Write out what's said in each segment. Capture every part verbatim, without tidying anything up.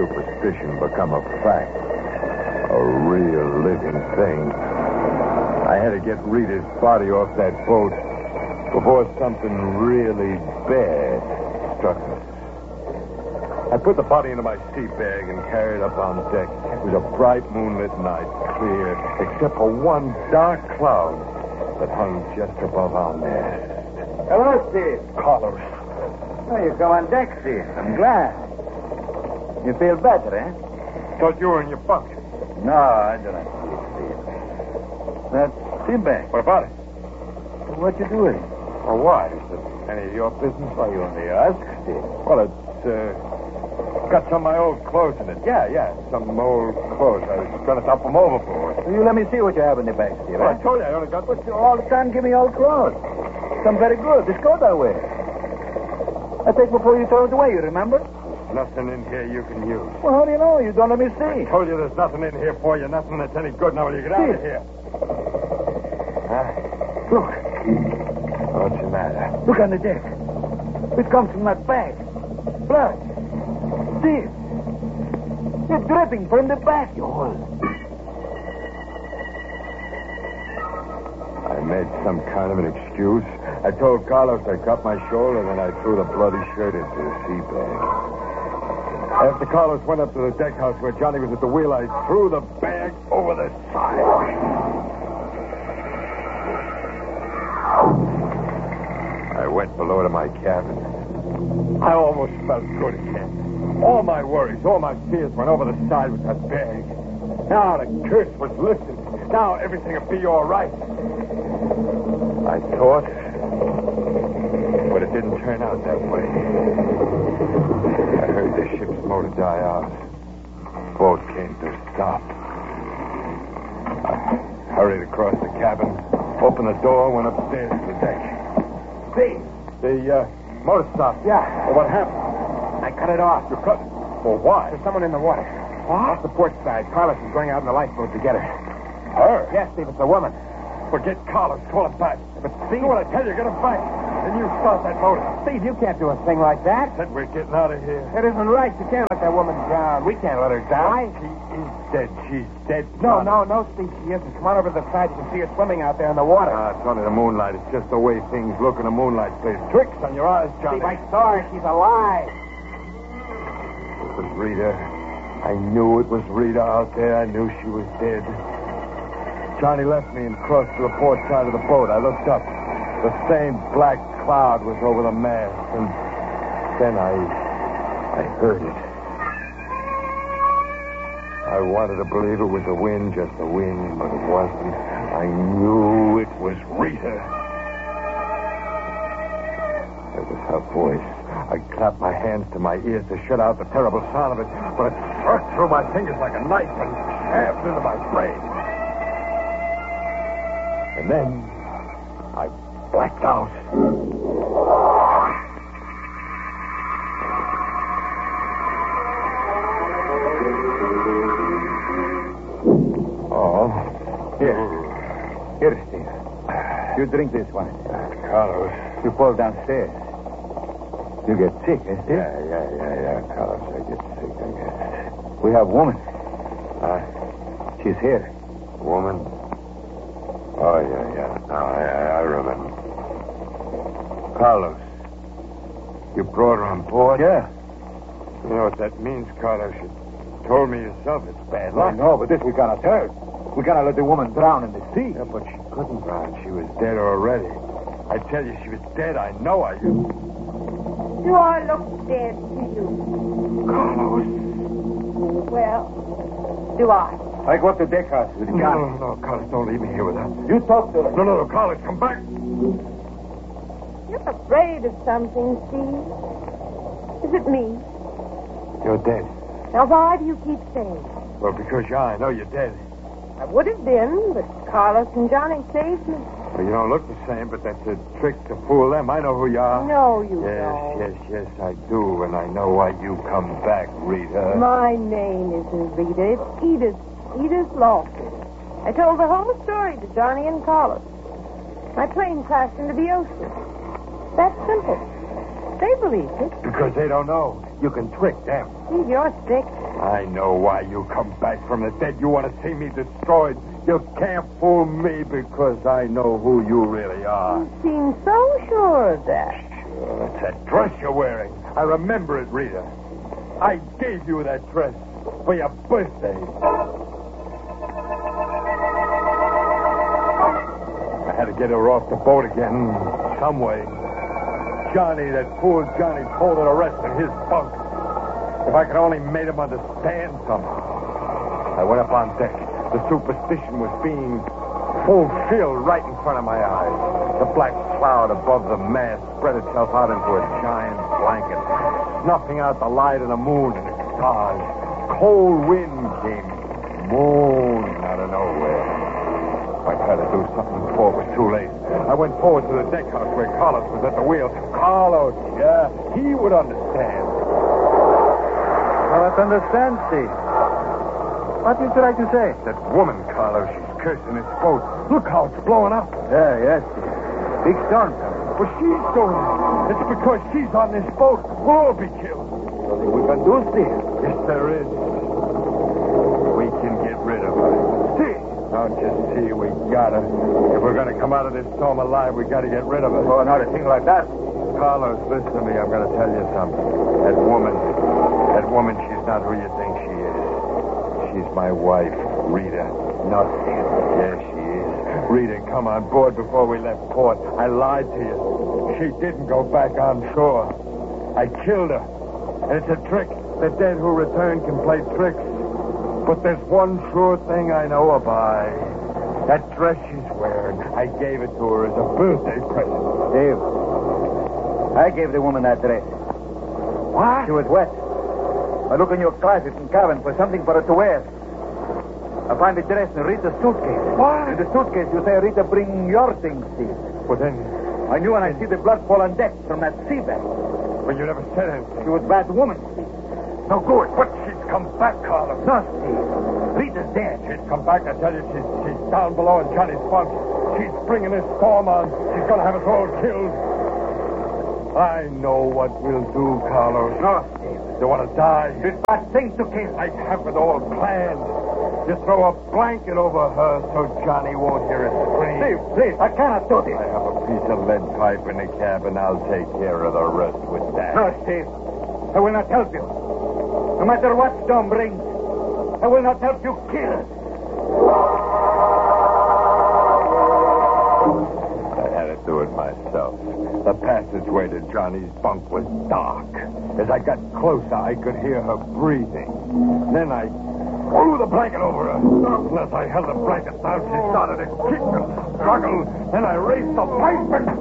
superstition become a fact. A real living thing. I had to get Rita's body off that boat before something really bad struck us. I put the body into my sea bag and carried it up on deck. It was a bright moonlit night, clear, except for one dark cloud that hung just above our mast. Hello, Steve. Carlos. Oh, you come on deck, Steve. I'm glad. You feel better, eh? Thought you were in your bunk. No, I do not see it, Steve. That sea bag. What about it? What you doing? Well, why? Is it any of your business? Why, you only ask, Steve. Well, it's, uh... got some of my old clothes in it. Yeah, yeah, some old clothes. I was trying to dump them overboard. Will you let me see what you have in the bag, Steve? Well, eh? I told you I only got... But you all the time give me old clothes. Some very good. This coat I wear. I take before you throw it away, you remember? Nothing in here you can use. Well, how do you know? You don't let me see. I told you there's nothing in here for you, nothing that's any good. Now will you get out of here? Huh? Look. What's the matter? Look on the deck. It comes from that bag. Blood. Steve. It's dripping from the back, you hold. I made some kind of an excuse. I told Carlos I cut my shoulder, and then I threw the bloody shirt into the sea bag. After Carlos went up to the deck house where Johnny was at the wheel, I threw the bag over the side. I went below to my cabin. I almost felt good again. All my worries, all my fears went over the side with that bag. Now the curse was lifted. Now everything would be all right. I thought, but it didn't turn out that way. I heard the ship's motor die out. Boat came to a stop. I hurried across the cabin, opened the door, went upstairs to the deck. Steve. The uh, motor stopped. Yeah. Well, what happened? I cut it off. You cut it? Well, why? There's someone in the water. What? Off the port side. Carlos is going out in the lifeboat to get her. Her? Yes, Steve, it's a woman. Forget Carlos. Call him back. But Steve... Do what I tell you. Get him back. And you start that motor. Steve, you can't do a thing like that. Said we're getting out of here. It isn't right. You can't let that woman drown. We can't let her die. She is dead. She's dead. No, Johnny. no, no, Steve, she isn't. Come on over to the side. You can see her swimming out there in the water. Ah, it's only the moonlight. It's just the way things look in the moonlight. Plays tricks on your eyes, Johnny. Steve, I saw her. She's alive. It was Rita. I knew it was Rita out there. I knew she was dead. Johnny left me and crossed to the port side of the boat. I looked up. The same black cloud was over the mast, and then I... I heard it. I wanted to believe it was the wind, just the wind, but it wasn't. I knew it was Rita. It was her voice. I clapped my hands to my ears to shut out the terrible sound of it, but it struck through my fingers like a knife and stabbed into my brain. And then I blacked out. Oh. Here. Here, Steve. You drink this one. Carlos. You fall downstairs. You get sick, eh, Steve? Yeah, yeah, yeah, yeah, Carlos. I get sick, I guess. We have woman. Uh, She's here. woman? Oh, yeah, yeah. Now, I, I, I remember. Carlos. You brought her on board? Yeah. You know what that means, Carlos. You told me yourself it's bad I luck. know, but this we cannot turn. We cannot let the woman drown in the sea. Yeah, but she couldn't drown. She was dead already. I tell you, she was dead. I know I... You all look dead to you. Carlos. Well, do I? I go up to deck house with No, Johnny. no, no, Carlos, don't leave me here with her. You talk to her. No, no, no, Carlos, come back. You're afraid of something, Steve. Is it me? You're dead. Now, why do you keep saying? Well, because you are. I know you're dead. I would have been, but Carlos and Johnny saved me. Well, you don't look the same, but that's a trick to fool them. I know who you are. No, you Yes, don't. yes, yes, I do. And I know why you come back, Rita. My name isn't Rita. It's Edith. Edith Lawson. I told the whole story to Johnny and Carlos. My plane crashed into the ocean. That's simple. They believed it. Because they don't know. You can trick them. Steve, you're sick. I know why you come back from the dead. You want to see me destroyed. You can't fool me because I know who you really are. You seem so sure of that. Sure, it's that dress you're wearing. I remember it, Rita. I gave you that dress for your birthday. I had to get her off the boat again, some way. Johnny, that fool Johnny, told her to rest in his bunk. If I could only made him understand somehow. I went up on deck. The superstition was being fulfilled right in front of my eyes. The black cloud above the mast spread itself out into a giant blanket, snuffing out the light of the moon and the stars. Cold wind came moaning out of nowhere. I tried to do something before it was too late. I went forward to the deck house where Carlos was at the wheel. Carlos, yeah, he would understand. Carlos understands, Steve. What would you like to say? That woman, Carlos, she's cursing this boat. Look how it's blowing up. Yeah, yes, Steve. Big storm coming. Well, she's doing it. It's because she's on this boat. We'll all be killed. Nothing we can do, Steve. Yes, there is. We can get rid of her. See? Don't you see? We gotta. If we're gonna come out of this storm alive, we gotta get rid of her. Oh, not a thing like that. Carlos, listen to me. I'm gonna tell you something. That woman, that woman, she's not who you think she is. She's my wife, Rita. Nothing. Yes, she is. Rita, come on board before we left port. I lied to you. She didn't go back on shore. I killed her. And it's a trick. The dead who return can play tricks. But there's one sure thing I know about. That dress she's wearing, I gave it to her as a birthday present. Steve, I gave the woman that dress. What? She was wet. I look in your closet and cabin for something for her to wear. I find the dress in Rita's suitcase. What? In the suitcase, you say, Rita, bring your things, Steve. Well, then... I knew when I see the blood fall on deck from that sea bag. But you never said anything. She was a bad woman, Steve. No good. But she's come back, Carlos. No, Steve. Rita's dead. She's come back. I tell you, she's, she's down below in Johnny's bunk. She's bringing this storm on. She's going to have us all killed. I know what we'll do, Carlos. No, Steve. You want to die? It's bad thing to kill. I have it all planned. You throw a blanket over her so Johnny won't hear it scream. Steve, please, I cannot do this. I have a piece of lead pipe in the cabin. I'll take care of the rest with that. No, Steve. I will not help you. No matter what storm brings, I will not help you kill. I had to do it myself. The passageway to Johnny's bunk was dark. As I got closer, I could hear her breathing. Then I threw the blanket over her. Unless I held the blanket down, she started to kick and struggle. Then I raised the pipe and...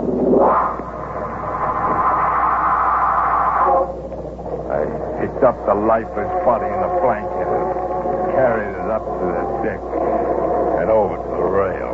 I picked up the lifeless body in the blanket and carried it up to the deck and over to the rail.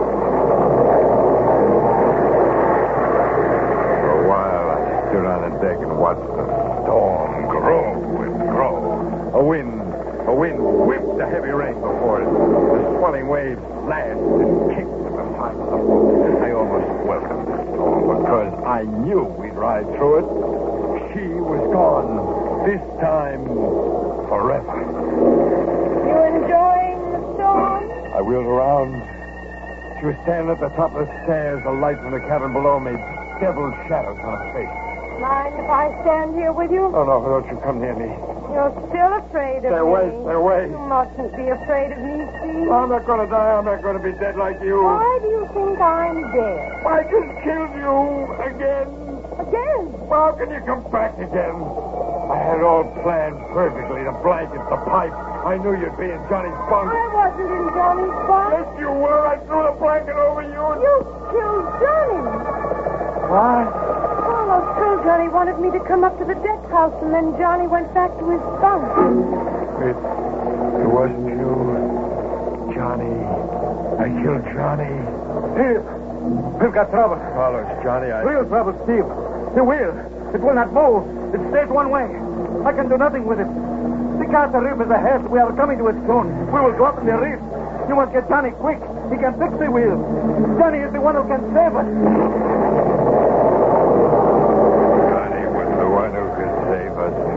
For a while, I stood on the deck and watched the storm grow and grow. A wind, a wind whipped the heavy rain before it. The swelling waves lashed and kicked at the side of the boat. I almost welcomed the storm because I knew we'd ride through it. She was gone. This time, forever. You enjoying the storm? I wheeled around. She was standing at the top of the stairs. The light from the cabin below made devil's shadows on her face. Mind if I stand here with you? Oh, no, don't you come near me. You're still afraid of Stay me. away, stay away. You mustn't be afraid of me, Steve. I'm not going to die. I'm not going to be dead like you. Why do you think I'm dead? I just killed you again. Again? Well, how can you come back again? I had it all planned perfectly. The blanket, the pipe. I knew you'd be in Johnny's bunk. I wasn't in Johnny's bunk. Yes, you were. I threw the blanket over you. And... You killed Johnny. What? Carlos told Johnny wanted me to come up to the deck house, and then Johnny went back to his bunk. It, it wasn't you. Johnny. I killed Johnny. Steve, we've got trouble. Carlos, Johnny, I... Real trouble, Steve. The wheel. It will not move. It stays one way. I can do nothing with it. The Carter Reef is ahead. We are coming to it soon. We will go up in the reef. You must get Johnny quick. He can fix the wheel. Johnny is the one who can save us. Johnny was the one who could save us.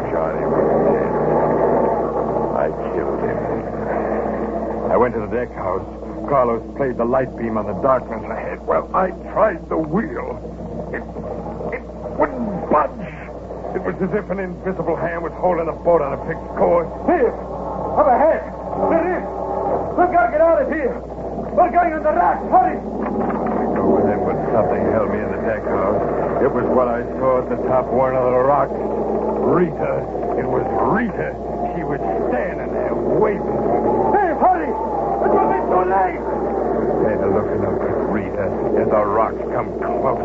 went to the deck house. Carlos played the light beam on the darkness ahead. Well, I tried the wheel. It, it wouldn't budge. It was as if an invisible hand was holding the boat on a fixed course. Here, up ahead. There it is. We've got to get out of here. We're going on the raft. Hurry. I go with him, but something held me in the deck house. It was what I saw at the top of one of the rocks. Rita. It was Rita. She was standing there waiting for me. Hey, hurry. It will be too late. I had to look up at Rita as the rocks come close.